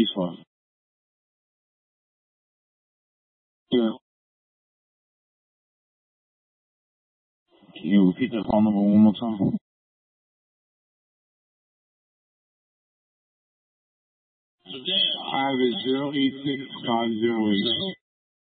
E5. Yeah. Can you repeat that phone number one more time? 5 is 086 508.